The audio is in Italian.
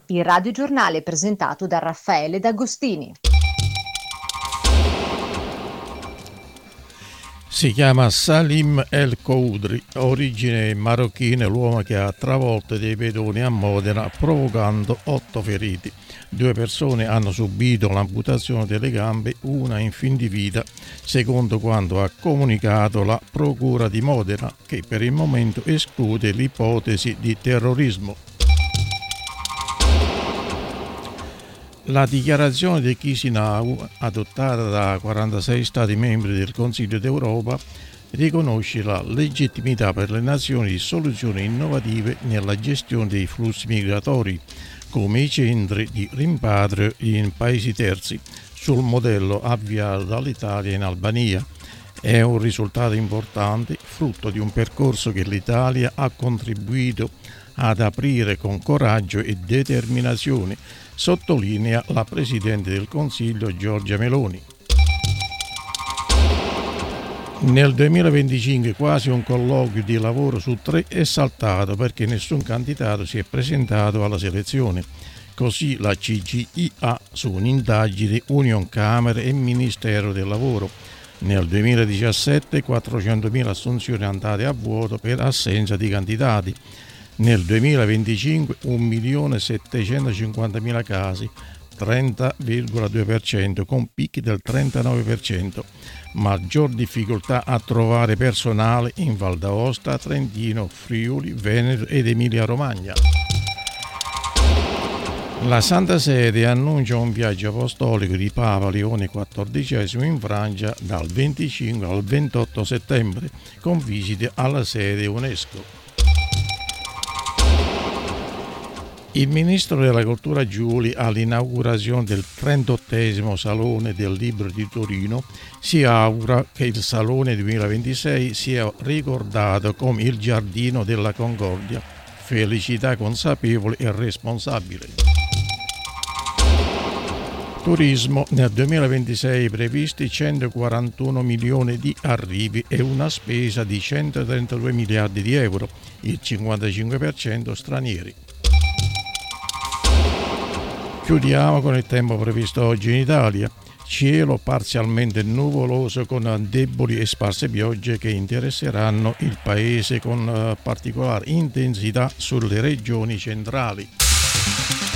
Il radiogiornale presentato da Raffaele D'Agostini. Si chiama Salim El Khoudry, origine marocchina, l'uomo che ha travolto dei pedoni a Modena provocando 8 feriti. 2 persone hanno subito l'amputazione delle gambe, una in fin di vita, secondo quanto ha comunicato la Procura di Modena, che per il momento esclude l'ipotesi di terrorismo. La dichiarazione di Chisinau, adottata da 46 Stati membri del Consiglio d'Europa, riconosce la legittimità per le nazioni di soluzioni innovative nella gestione dei flussi migratori, come i centri di rimpatrio in paesi terzi, sul modello avviato dall'Italia in Albania. È un risultato importante, frutto di un percorso che l'Italia ha contribuito ad aprire con coraggio e determinazione, sottolinea la Presidente del Consiglio Giorgia Meloni. Nel 2025 quasi un colloquio di lavoro su 3 è saltato perché nessun candidato si è presentato alla selezione. Così la CGIA su un'indagine Unioncamere e Ministero del Lavoro. Nel 2017 400.000 assunzioni andate a vuoto per assenza di candidati. Nel 2025 1.750.000 casi, 30,2%, con picchi del 39%. Maggior difficoltà a trovare personale in Val d'Aosta, Trentino, Friuli, Veneto ed Emilia-Romagna. La Santa Sede annuncia un viaggio apostolico di Papa Leone XIV in Francia dal 25 al 28 settembre, con visite alla sede UNESCO. Il ministro della Cultura Giuli, all'inaugurazione del 38esimo Salone del Libro di Torino, si augura che il Salone 2026 sia ricordato come il giardino della concordia, felicità consapevole e responsabile. Turismo: nel 2026 previsti 141 milioni di arrivi e una spesa di 132 miliardi di euro, il 55% stranieri. Chiudiamo con il tempo previsto oggi in Italia. Cielo parzialmente nuvoloso con deboli e sparse piogge che interesseranno il paese con particolare intensità sulle regioni centrali.